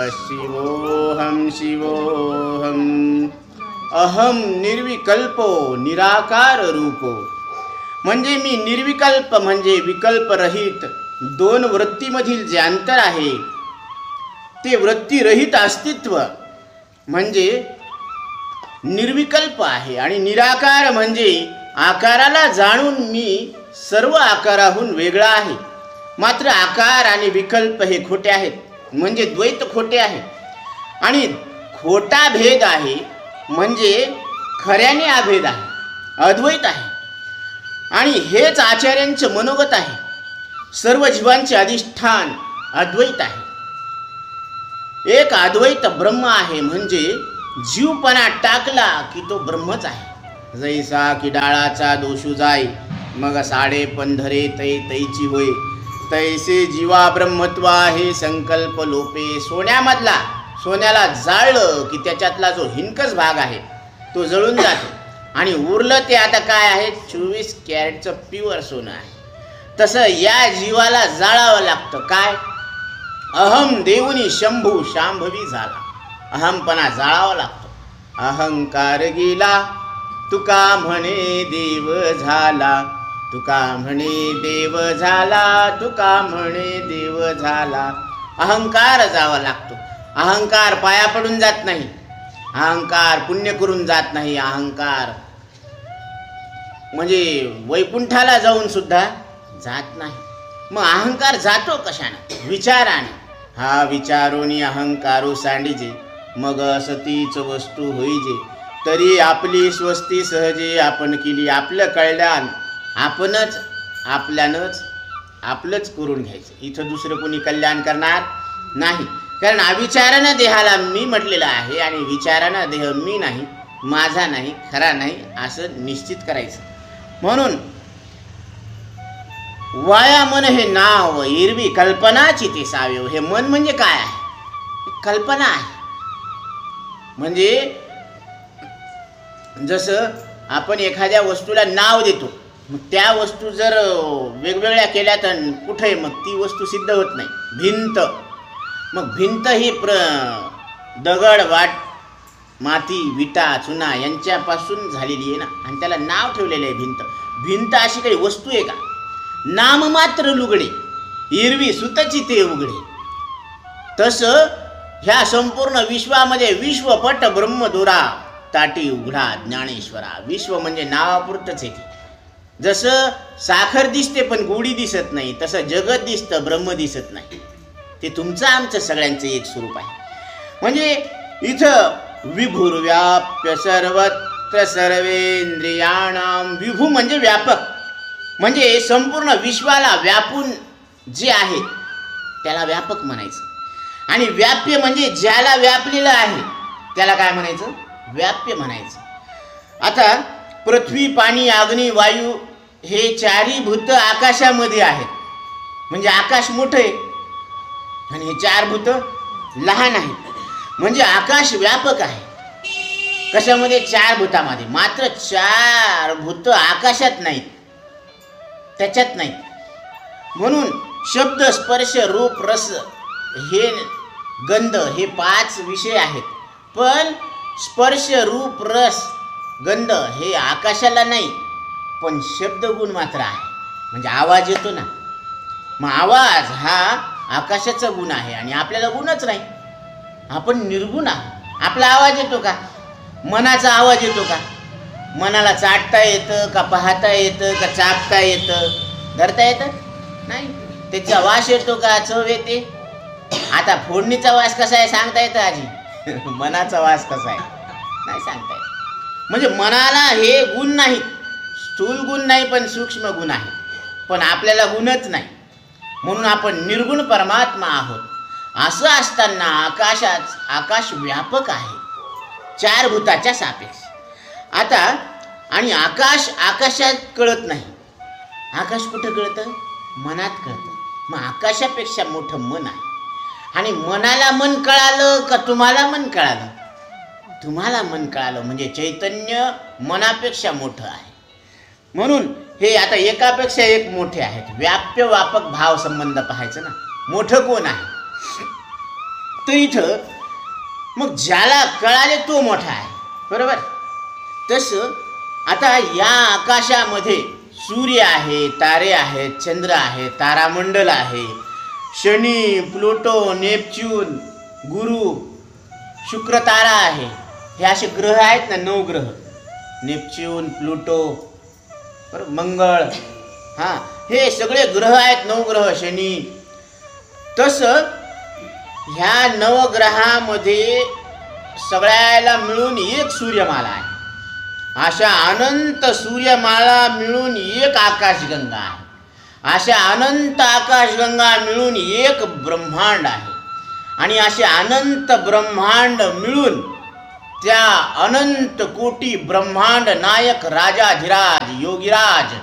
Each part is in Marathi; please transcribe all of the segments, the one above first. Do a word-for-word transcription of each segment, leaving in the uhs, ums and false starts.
शिवोऽहं शिवोऽहं अहम निर्विकल्पो निराकार रूपो. म्हणजे मी निर्विकल्प म्हणजे विकल्परहित. दोन वृत्तीमधील जे अंतर आहे ते वृत्तीरहित अस्तित्व म्हणजे निर्विकल्प आहे. आणि निराकार म्हणजे आकाराला जाणून मी सर्व आकाराहून वेगळा आहे. मात्र आकार आणि विकल्प हे खोटे आहेत, म्हणजे द्वैत खोटे आहे. आणि खोटा भेद आहे म्हणजे खऱ्याने अभेद आहे, अद्वैत आहे. आणि हेच आचार्यांचं मनोगत आहे. सर्व जीवांचे अधिष्ठान अद्वैत आहे. एक अद्वैत ब्रह्म आहे म्हणजे जीवपणा टाकला की तो ब्रह्मच आहे. जैसा की डाळाचा दोषू जाय मग साडे पंधरे तै तैची होय, तैसे जीवा ब्रह्मत्व आहे संकल्प लोपे. सोन्यामधला सोन्याला जाळलं की त्याच्यातला जो हिनकस भाग आहे तो जळून जातो आणि उरलं ते आता काय आहे, चोवीस कॅरेटचं प्युअर सोनं आहे. तसं या जीवाला जाळावं लागतं. काय? अहम देऊनी शंभू शांभवी झाला. अहमपणा जाळावा लागतो. अहंकार गेला तुका म्हणे देव झाला, तुका म्हणे देव झाला, तुका म्हणे देव झाला. अहंकार जावा लागतो. अहंकार पाया पडून जात नाही, अहंकार पुण्य करून जात नाही. अहंकार म्हणजे वैकुंठाला जाऊन सुद्धा जात नाही. मग अहंकार जातो कशाने? विचाराने. हा विचारोनी अहंकारो सांडिजे, मग असतीच वस्तू होईजे. तरी आपली स्वस्ती सहजे आपण केली. आपलं कल्याण आपणच आपल्यानंच आपलंच करून घ्यायचं. इथं दुसरं कोणी कल्याण करणार नाही. कारण अविचारानं देहाला मी म्हटलेलं आहे आणि विचारानं देह मी नाही, माझा नाही, खरा नाही असं निश्चित करायचं. म्हणून वाया मन हे नाव एरवी कल्पनाची ते सावेव. हे मन म्हणजे काय आहे? कल्पना आहे. म्हणजे जसं आपण एखाद्या वस्तूला नाव देतो, मग त्या वस्तू जर वेगवेगळ्या केल्या तर कुठे मग ती वस्तू सिद्ध होत नाही. भिंत, मग भिंत ही प्र दगड वाट माती विटा चुना यांच्यापासून झालेली आहे ना, आणि त्याला नाव ठेवलेलं आहे भिंत. भिंत अशी काही वस्तू आहे का? नाम मात्र लुगडे एरवी सुतची ते उघडे. तसं ह्या संपूर्ण विश्वामध्ये विश्वपट ब्रह्मदुरा ताटी उघडा ज्ञानेश्वरा. विश्व म्हणजे नावापुरतंच येते. जसं साखर दिसते पण गोडी दिसत नाही, तसं जगत दिसतं ब्रह्म दिसत नाही. ते तुमचं आमचं सगळ्यांचं एक स्वरूप आहे. म्हणजे इथं विभुर्व्याप्य सर्वत्र सर्वेंद्रियाणाम. विभू म्हणजे व्यापक, म्हणजे संपूर्ण विश्वाला व्यापून जे आहे त्याला व्यापक म्हणायचं. आणि व्याप्य म्हणजे ज्याला व्यापलेलं आहे त्याला काय म्हणायचं? व्याप्य म्हणायचं. आता पृथ्वी पाणी अग्नी वायू हे चारही भूत आकाशामध्ये आहेत. म्हणजे आकाश मोठं आहे आणि हे चार भूत लहान आहेत. म्हणजे आकाश व्यापक आहे. कशामध्ये? चार भूतामध्ये. मात्र चार भूत आकाशात नाहीत, त्याच्यात नाहीत. म्हणून शब्द स्पर्श रूप रस हे गंध हे पाच विषय आहेत. पण स्पर्श रूप रस गंध हे आकाशाला नाही, पण शब्दगुण मात्र आहे. म्हणजे आवाज येतो ना, मग आवाज हा आकाशाचा गुण आहे आणि आपल्याला गुणच नाही. आपण निर्गुण आहोत. आपला आवाज येतो का? मनाचा आवाज येतो का? मनाला चाटता येतं का? पाहता येतं का? चापता येतं? धरता येतं नाही. त्याचा वास येतो का? चव येते. आता फोडणीचा वास कसा आहे सांगता येतं आजी? मनाचा वास कसा आहे नाही सांगता येत. म्हणजे मनाला हे गुण नाही, स्थूल गुण नाही पण सूक्ष्म गुण आहे. पण आपल्याला गुणच नाही, म्हणून आपण निर्गुण परमात्मा आहोत. असं असताना आकाशात आकाश व्यापक आहे चार भूताच्या सापेक्ष. आता आणि आकाश आकाशात कळत नाही. आकाश कुठं कळतं? मनात कळतं. मग आकाशापेक्षा मोठं मन आहे. आणि मनाला मन कळालं का तुम्हाला मन कळालं? तुम्हाला मन कळालं म्हणजे चैतन्य मनापेक्षा मोठं आहे. म्हणून हे आता एकापेक्षा एक मोठे आहेत. व्याप्य व्यापक भाव संबंध पाहायचं ना. मोठं कोण आहे? तर इथं मग ज्याला कळाले तो मोठा आहे, बरोबर. तसं आता या आकाशामध्ये सूर्य आहे, तारे आहेत, चंद्र आहे, तारामंडल आहे, शनी, प्लुटो, नेपच्यून, गुरु, शुक्र तारा आहे. हे असे ग्रह आहेत ना, नऊ ग्रह. नेपच्यून, प्लुटो, बरोबर, मंगळ, हां, हे सगळे ग्रह आहेत, नऊ ग्रह, शनी. तसं ह्या नवग्रहामध्ये सगळ्याला मिळून एक सूर्यमाला आहे. अशा अनंत सूर्यमाला मिळून एक आकाशगंगा आहे. अशा अनंत आकाशगंगा मिळून एक ब्रह्मांड आहे. आणि असे अनंत ब्रह्मांड मिळून त्या अनंत कोटी ब्रह्मांड नायक राजाधिराज योगीराज.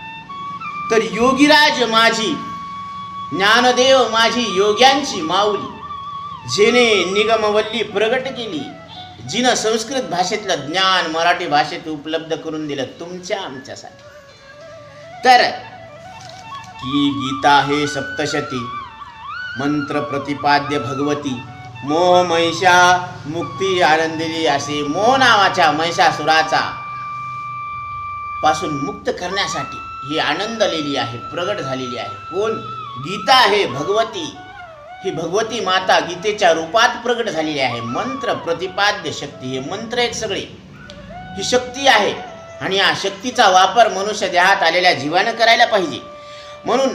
तर योगीराज माझी ज्ञानदेव, माझी योग्यांची माऊली, जेने निगमवल्ली प्रगट केली, जिनं संस्कृत भाषेतलं ज्ञान मराठी भाषेत उपलब्ध करून दिलं तुमच्या आमच्यासाठी. तर की गीता हे सप्तशती मंत्र प्रतिपाद्य भगवती, मोह महिषा मुक्ती आनंदिली, असे मोह नावाच्या महिषासुराचा पासून मुक्त करण्यासाठी ही आनंद आलेली आहे, प्रगट झालेली आहे. कोण? गीता आहे भगवती. ही भगवती माता गीतेच्या रूपात प्रगट झालेली आहे. मंत्र प्रतिपाद्य शक्ती, हे मंत्र आहेत सगळे, ही शक्ती आहे. आणि या शक्तीचा वापर मनुष्य देहात आलेल्या जीवानं करायला पाहिजे. म्हणून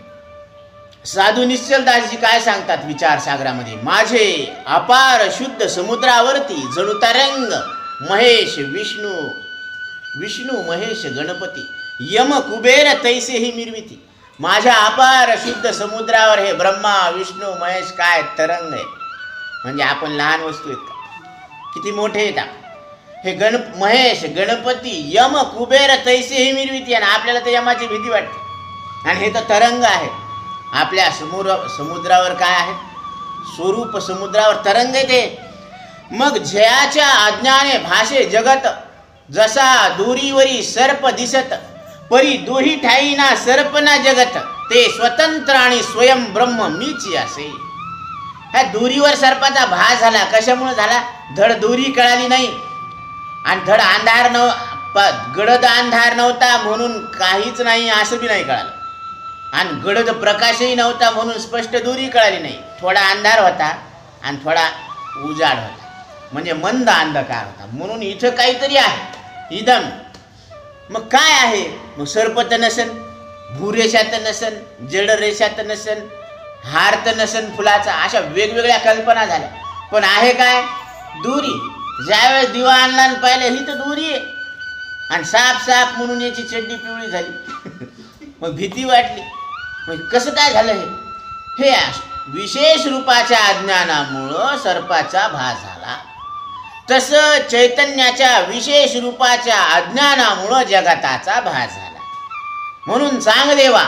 साधू निश्चलदासजी काय सांगतात विचार सागरामध्ये, माझे अपार शुद्ध समुद्रावरती जणू तरंग महेश विष्णू विष्णू महेश गणपती यम कुबेर तैसेही मिरविती. माझ्या अपार शुद्ध समुद्रावर हे ब्रह्मा विष्णू महेश काय तरंग आहे. म्हणजे आपण लहान वस्तू आहेत का? किती मोठे आहेत हे गण महेश गणपती यम कुबेर तैसेही मिरविती. आणि आपल्याला तर यमाची भीती वाटते. आणि हे तर तरंग आहे. आपल्या समुद्र समुद्रावर काय आहे? स्वरूप समुद्रावर तरंग येते. मग जयाच्या अज्ञाने भाषे जगत, जसा दोरीवरी सर्प दिसत, परी दोही ठाईना सर्प ना जगत, ते स्वतंत्र आणि स्वयं ब्रह्म मीच असे. ह्या दोरीवर सर्पाचा भास झाला. कशामुळे झाला? धड दोरी कळाली नाही आणि धड अंधार नव गडद अंधार नव्हता म्हणून काहीच नाही असं बी नाही कळालं. आणि गडद प्रकाशही नव्हता म्हणून स्पष्ट दोरी कळाली नाही. थोडा अंधार होता आणि थोडा उजाड होता, म्हणजे मंद अंधकार होता. म्हणून इथं काहीतरी आहे इदम. मग काय आहे? मग सर्प तर नसन, भूरेषा तर नसन, जड रेषा तर नसन, हार तर नसन फुलाचा. अशा वेगवेगळ्या कल्पना झाल्या. पण आहे काय? दोरी. ज्यावेळेस दिवा आणला आणि पाहिलं ही तर दोरी आहे. आणि साप साप म्हणून याची चड्डी पिवळी झाली. मग भीती वाटली. मग कसं काय झालं हे? हे विशेष रूपाच्या अज्ञानामुळं सर्पाचा भास झाला. तसं चैतन्याच्या विशेष रूपाच्या अज्ञानामुळं जगताचा भास झाला. म्हणून चांगदेवा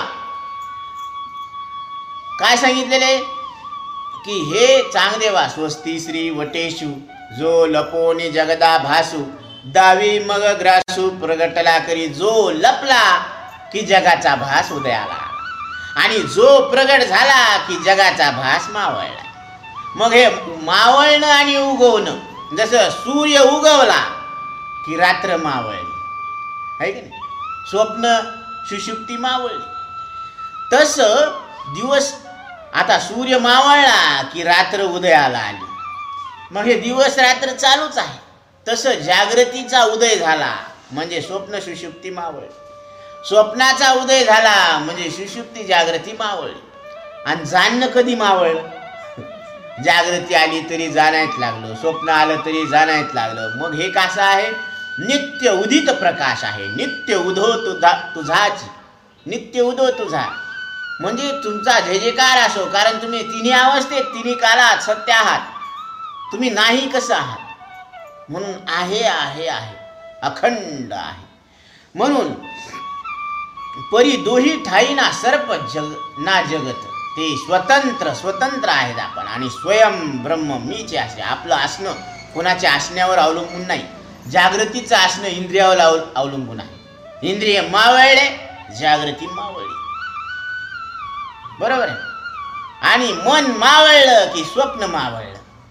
काय सांगितलेले की हे चांगदेवा स्वस्ती श्री वटेशू जो लपोनी जगदा भासू, दावी मग ग्रासू प्रगटला करी. जो लपला की जगाचा भास उदयाला आला आणि जो प्रगट झाला की जगाचा भास मावळला. मग हे मावळणं आणि उगवणं, जसं सूर्य उगवला की रात्र मावळली आहे की नाही, स्वप्न सुषुप्ती मावळली. तसं दिवस आता सूर्य मावळला की रात्र उदयाला आली. मग हे दिवस रात्र चालूच आहे. तसं जागृतीचा उदय झाला म्हणजे स्वप्न सुषुप्ती मावळली. स्वप्नाचा उदय झाला म्हणजे सुषुप्ती जागृती मावळली. आणि जाणणं कधी मावळलं? जागृती आली तरी जाण्यात लागलं, स्वप्न आलं तरी जाण्यात लागलं. मग हे कसं आहे? नित्य उदित प्रकाश आहे. नित्य उधो तुझा तुझाची नित्य उदो तुझा म्हणजे तुमचा जय जयकार असो. कारण तुम्ही तिन्ही अवस्थेत तिन्ही कालात सत्य आहात. तुम्ही नाही कसं आहात? म्हणून आहे आहे आहे अखंड आहे. म्हणून परी दोही ठाईना सर्प जग ना जगत, ते स्वतंत्र स्वतंत्र आहेत आपण. आणि स्वयं ब्रह्म मीचे असे. आपलं असणं कोणाच्या असण्यावर अवलंबून नाही. जागृतीचं असणं इंद्रियावर अवलंबून आहे. इंद्रिय मावळले, जागृती मावळली. बरोबर आहे. आणि मन मावळलं की स्वप्न मावळलं.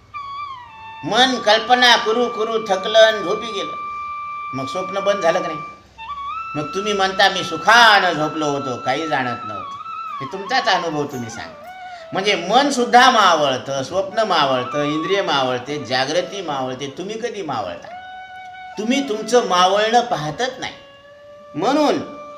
मन कल्पना करू करू थकलं आणि झोपी गेलं. मग स्वप्न बंद झालं की नाही? मग तुम्ही म्हणता मी सुखानं झोपलो होतो, काही जाणत नव्हतं. हे तुमचाच अनुभव तुम्ही सांगा. म्हणजे मन सुद्धा मावळतं, स्वप्न मावळतं, इंद्रिय मावळते, जागृती मावळते. तुम्ही कधी मावळता? तुम्ही तुमचं मावळणं पाहतच नाही. म्हणून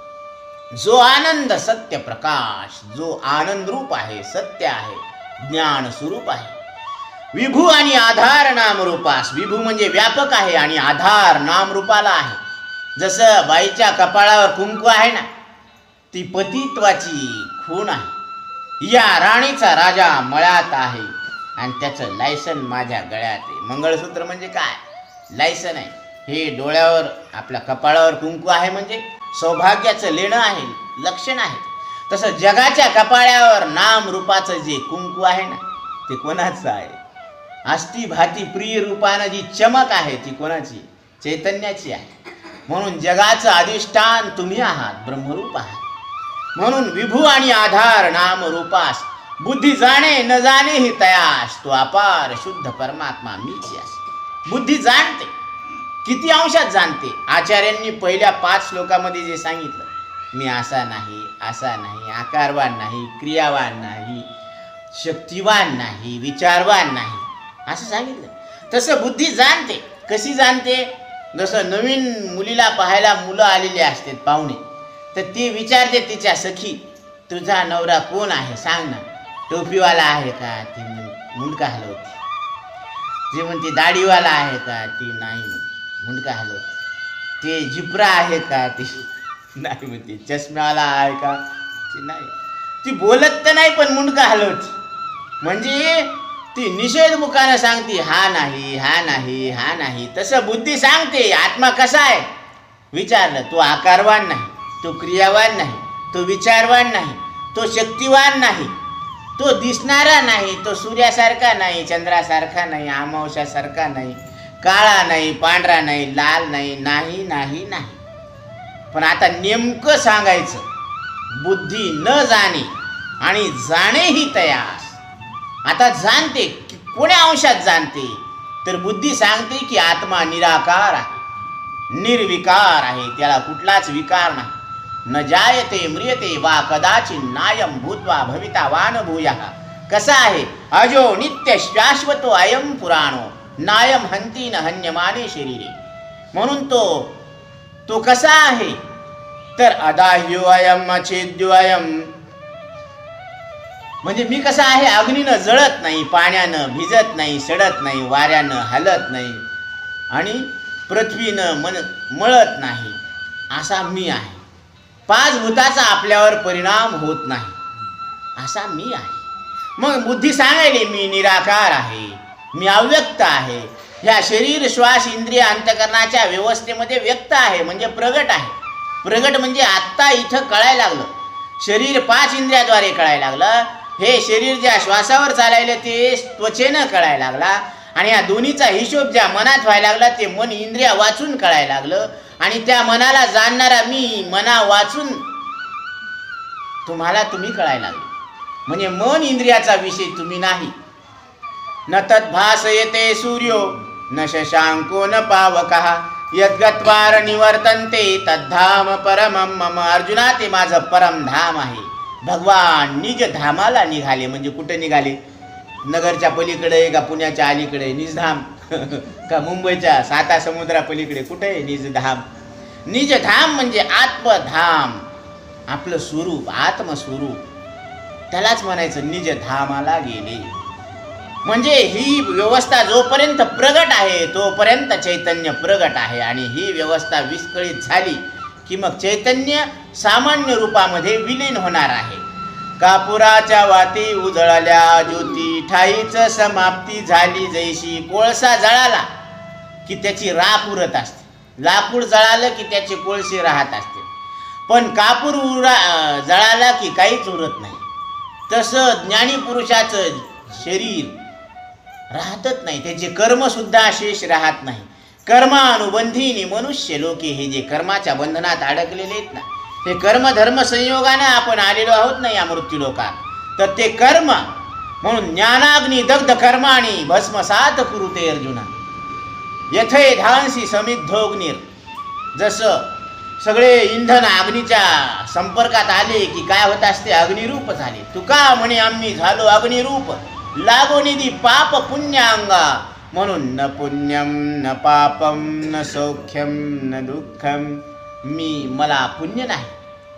जो आनंद सत्य प्रकाश, जो आनंद रूप आहे, सत्य आहे, ज्ञान स्वरूप आहे, विभू आणि आधार नामरूपास. विभू म्हणजे व्यापक आहे आणि आधार नामरूपाला आहे. जसं बाईच्या कपाळावर कुंकू आहे ना, ती पतित्वाची खूण आहे. या राणीचा राजा मळ्यात आहे आणि त्याचं लायसन माझ्या गळ्यात आहे. मंगळसूत्र म्हणजे काय? लायसन आहे. हे डोळ्यावर आपल्या कपाळावर कुंकू आहे म्हणजे सौभाग्याचं लेणं आहे, लक्षण आहे. तसं जगाच्या कपाळावर नाम रूपाचं जे कुंकू आहे ना, ते कोणाचं आहे? अस्थि भाती प्रिय रूपानं जी चमक आहे ती कोणाची? चैतन्याची आहे. म्हणून जगाचं अधिष्ठान तुम्ही आहात, ब्रह्मरूप आहात. म्हणून विभू आणि आधार नाम रूपास बुद्धी जाणे न जाणे ही तयास. तो अपार शुद्ध परमात्मा मीच यास. बुद्धी जाणते. किती अंशात जाणते? आचार्यांनी पहिल्या पाच श्लोकामध्ये जे सांगितलं, मी असा नाही, असा नाही, आकारवान नाही, क्रियावान नाही, शक्तिवान नाही, विचारवान नाही, असं सांगितलं. तसं बुद्धी जाणते. कशी जाणते? जसं नवीन मुलीला पाहायला मुलं आलेले असतात, पाहुणे, तर ती विचारते तिच्या सखी, तुझा नवरा कोण आहे सांग ना, टोपीवाला आहे का? ती मुंडका हलवते. ती म्हणते दाढीवाला आहे का? ती नाही मुंडका हलवते. ते जिपरा आहे का? ती नाही म्हणते. चष्म्यावाला आहे का? ती नाही. ती बोलत तर नाही पण मुंडका हलवते. म्हणजे ती निषेध मुखानं सांगते, हा नाही, हा नाही, हा नाही. तसं बुद्धी सांगते आत्मा कसा आहे. विचारलं, तो आकारवान नाही, तो क्रियावान नाही, तो विचारवान नाही, तो शक्तिवान नाही, तो दिसणारा नाही, तो सूर्यासारखा नाही, चंद्रासारखा नाही, अमावस्यासारखा नाही, काळा नाही, पांढरा नाही, लाल नाही, नाही नाही नाही. पण आता नेमकं सांगायचं, बुद्धी न जाणे आणि जाणेही तयास. आता जाणते की कोण्या अंशात जाणते? तर बुद्धी सांगते की आत्मा निराकार आहे, निर्विकार आहे, त्याला कुठलाच विकार नाही. न जायते म्रियते वा कदाचित नायम भूत्वा भविता वान भूयः. कसा आहे? अजो नित्य शाश्वतो अयम पुराणो नायम हंती न हन्यमाने शरीरे. म्हणून तो तो कसा आहे? तर अदाह्यो अयम अछेद्यो अयम. म्हणजे मी कसा आहे? अग्नीनं जळत नाही, पाण्यानं भिजत नाही, सडत नाही, वाऱ्यानं हलत नाही आणि पृथ्वीनं मन मळत नाही, असा मी आहे. पाच भूताचा आपल्यावर परिणाम होत नाही, असा मी आहे. मग बुद्धी सांगायले मी निराकार आहे, मी अव्यक्त आहे. ह्या शरीर श्वास इंद्रिय अंतकरणाच्या व्यवस्थेमध्ये व्यक्त आहे म्हणजे प्रगट आहे. प्रगट म्हणजे आत्ता इथं कळायला लागलं. शरीर पाच इंद्रियाद्वारे कळायला लागलं. हे शरीर ज्या श्वासावर चालायला ते त्वचेनं कळायला लागला आणि या दोन्हीचा हिशोब ज्या मनात व्हायला लागला ते मन इंद्रिया वाचून कळायला लागलं आणि त्या मनाला जाणणारा मी मना वाचून तुम्हाला तुम्ही कळायला लागले. म्हणजे मन इंद्रियाचा विषय तुम्ही नाही. न तद्भासयते सूर्यो न शशांको न पावकः यद्गत्वार निवर्तन्ते तद्धाम परमं मम. अर्जुना, ते माझं परमधाम आहे. भगवान निज धामाला निघाले. म्हणजे कुठे निघाले? नगरच्या पलीकडे का पुण्याच्या अलीकडे? निजधाम का मुंबईच्या साता समुद्रा पलीकडे? कुठे आहे निजधाम? निजधाम म्हणजे आत्मधाम, आपलं स्वरूप, आत्मस्वरूप, त्यालाच म्हणायचं निजधामाला गेले. म्हणजे ही व्यवस्था जोपर्यंत प्रगट आहे तोपर्यंत चैतन्य प्रगट आहे आणि ही व्यवस्था विस्कळीत झाली की मग चैतन्य सामान्य रूपामध्ये विलीन होणार आहे. कापुराच्या वाती उजळल्या ज्योती ठाईच समाप्ती झाली. जैशी कोळसा जळाला की त्याची राख उरत असते, लाकूड जळालं की त्याचे कोळसे राहत असते, पण कापूर उरा जळाला की काहीच उरत नाही. तसं ज्ञानी पुरुषाचं शरीर राहतच नाही, त्याचे कर्म सुद्धा शेष राहत नाही. कर्मानुबंधीनी मनुष्य लोके, हे जे कर्माच्या बंधनात अडकलेले आहेत ना, ते कर्म धर्म संयोगाने आपण आलेलो आहोत ना या मृत्यू लोकात. तर ते कर्म म्हणून ज्ञानाग्नी दग्ध कर्माणी भस्मसात कुरुते अर्जुना यथे धांसी समिद्धोग्नीर. जसं सगळे इंधन अग्नीच्या संपर्कात आले की काय होत असते, अग्निरूप झाले. तुका म्हणे आम्ही झालो अग्निरूप, लागो निधी पाप पुण्याअंगा. म्हणून न पुण्यम न पापम न सौख्यम न दुःखम. मी मला पुण्य नाही,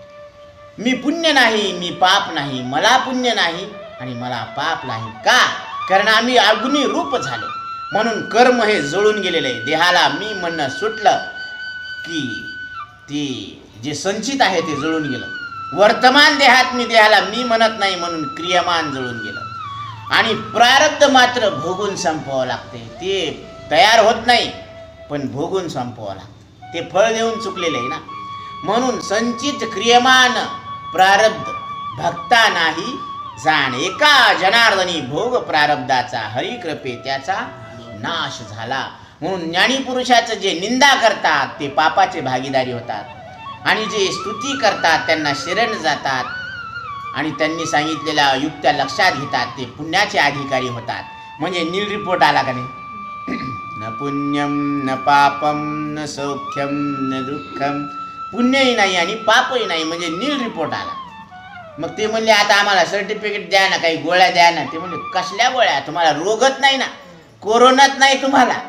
मी पुण्य नाही, मी पाप नाही. मला पुण्य नाही आणि मला पाप नाही. का? कारण आम्ही अग्निरूप झालो. म्हणून कर्म हे जळून गेलेलं आहे. देहाला मी म्हणणं सुटलं की ते जे संचित आहे ते जळून गेलं. वर्तमान देहात मी देहाला मी म्हणत नाही, म्हणून क्रियमान जळून गेलं. आणि प्रारब्ध मात्र भोगून संपवावं लागते. ते तयार होत नाही पण भोगून संपवावं लागतं. ते फळ देऊन चुकलेलं आहे ना. म्हणून संचित क्रियमान प्रारब्ध भक्ता नाही जाण. एका जनार्दनी भोग प्रारब्धाचा, हरिकृपे त्याचा नाश झाला. म्हणून ज्ञानीपुरुषाचं जे निंदा करतात ते पापाचे भागीदारी होतात, आणि जे स्तुती करतात त्यांना शरण जातात, आणि त्यांनी सांगितलेल्या युक्त्या लक्षात घेतात ते पुण्याचे अधिकारी होतात. म्हणजे नील रिपोर्ट आला का नाही. न पुण्यम न पापम न सौख्यम न दुःखम. पुण्यही नाही आणि पापही नाही, म्हणजे नील रिपोर्ट आला. मग ते म्हणले आता आम्हाला सर्टिफिकेट द्या ना, काही गोळ्या द्या ना. ते म्हणले कसल्या गोळ्या, तुम्हाला रोगच नाही ना, कोरोनाच नाही तुम्हाला,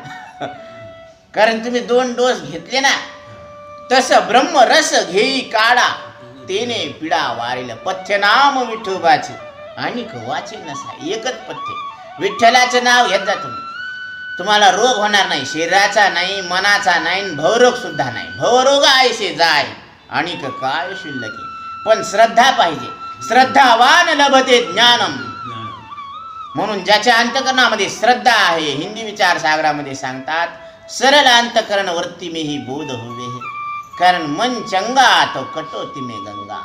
कारण तुम्ही दोन डोस घेतले ना. तसं ब्रह्मरस घेई काढा, तेने पिडा वारेल. पथ्य नाम विठोबाचे आणि वाचे नसा. एकच पथ्य, विठ्ठलाचं नाव घेत जा तुम्ही. तुम्हाला रोग होणार नाही, शरीराचा नाही, मनाचा नाही, भवरोग सुद्धा नाही. भवरोग आयसे जाय आणि काय शिल्लकी. पण श्रद्धा पाहिजे. श्रद्धावान लभते ज्ञानम. म्हणून ज्याच्या अंतकरणामध्ये श्रद्धा आहे, हिंदी विचार सागरामध्ये सांगतात, सरल अंतकरण वर्ती में ही बोध होवे. कारण मन चंगा तो कटोती में गंगा.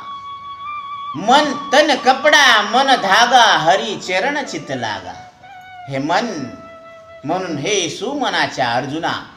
मन तन कपडा मन धागा, हरी चरण चित लागा. हे मन, म्हणून हे सुमनाच्या अर्जुना